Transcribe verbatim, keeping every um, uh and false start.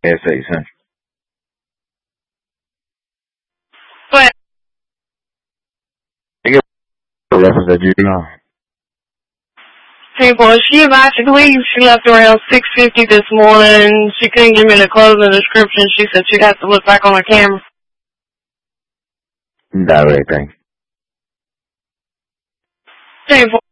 S eight Central. But The reference that you know. hey, boy, she about to leave. She left around six fifty this morning. She couldn't give me the closing description. She said she'd have to look back on her camera. Direct thing. Hey, boy.